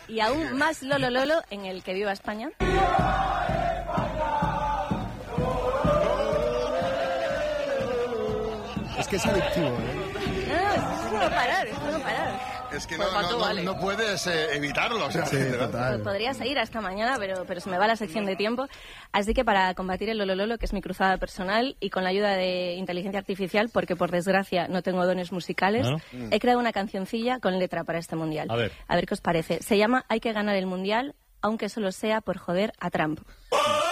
y aún más Lolo Lolo en el Que Viva España. Es que es adictivo, ¿eh? No, es no parar, es no parar. Es que Pues vale. no puedes evitarlo. O sea, Sí, total. Podría seguir hasta mañana, pero se me va la sección de tiempo. Así que para combatir el Lolo Lolo, que es mi cruzada personal, y con la ayuda de inteligencia artificial, porque por desgracia no tengo dones musicales, he creado una cancioncilla con letra para este mundial. A ver qué os parece. Se llama Hay que ganar el mundial, aunque solo sea por joder a Trump.